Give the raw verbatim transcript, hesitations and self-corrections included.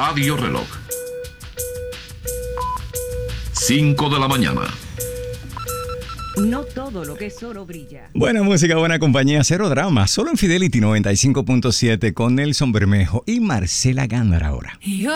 Radio Reloj. cinco de la mañana. No todo lo que es oro brilla. Buena música, buena compañía, cero drama. Solo en Fidelity noventa y cinco punto siete con Nelson Bermejo y Marcela Gándara ahora. Yo